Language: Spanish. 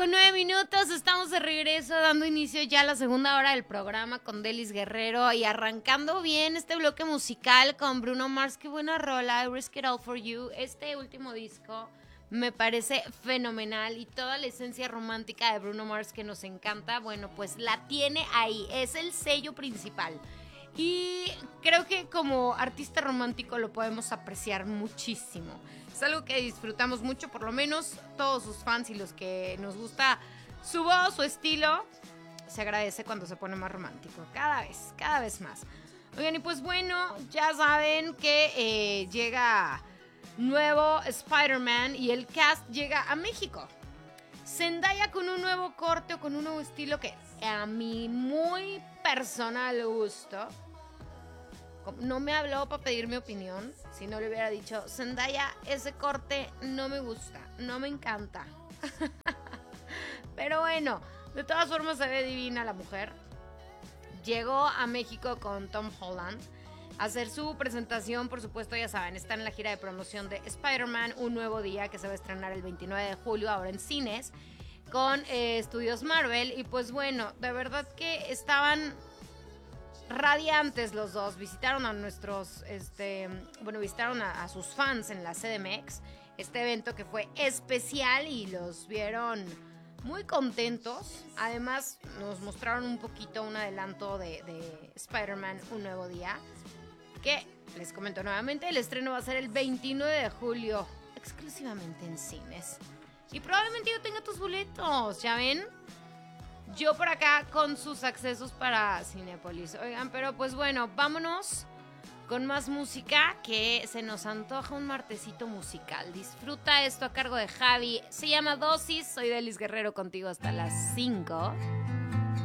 8:09, estamos de regreso dando inicio ya a la segunda hora del programa con Delis Guerrero y arrancando bien este bloque musical con Bruno Mars. Qué buena rola, I Risk It All For You. Este último disco me parece fenomenal y toda la esencia romántica de Bruno Mars que nos encanta, bueno, pues la tiene ahí, es el sello principal. Y creo que como artista romántico lo podemos apreciar muchísimo. Es algo que disfrutamos mucho, por lo menos todos sus fans y los que nos gusta su voz, su estilo. Se agradece cuando se pone más romántico, cada vez más. Oigan, y pues bueno, ya saben que llega nuevo Spider-Man y el cast llega a México. Zendaya con un nuevo corte o con un nuevo estilo que a mi muy personal gusto. No me habló para pedir mi opinión. Si no le hubiera dicho, Zendaya, ese corte no me gusta, no me encanta. Pero bueno, de todas formas se ve divina la mujer. Llegó a México con Tom Holland a hacer su presentación, por supuesto, ya saben, está en la gira de promoción de Spider-Man, Un Nuevo Día, que se va a estrenar el 29 de julio, ahora en cines, con Estudios Marvel. Y pues bueno, de verdad que estaban radiantes los dos. Visitaron a nuestros, visitaron a sus fans en la CDMX, este evento que fue especial y los vieron muy contentos. Además nos mostraron un poquito un adelanto de Spider-Man Un Nuevo Día, que les comento nuevamente, el estreno va a ser el 29 de julio, exclusivamente en cines. Y probablemente yo tenga tus boletos, ¿ya ven? Yo por acá con sus accesos para Cinépolis. Oigan, pero pues bueno, vámonos con más música, que se nos antoja un martesito musical. Disfruta esto a cargo de Javi. Se llama Dosis. Soy Delis Guerrero contigo hasta las 5.